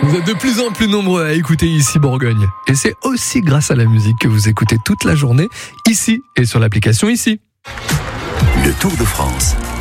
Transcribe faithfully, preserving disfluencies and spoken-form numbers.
Vous êtes de plus en plus nombreux à écouter Ici Bourgogne. Et c'est aussi grâce à la musique que vous écoutez toute la journée, ici et sur l'application Ici. Le Tour de France.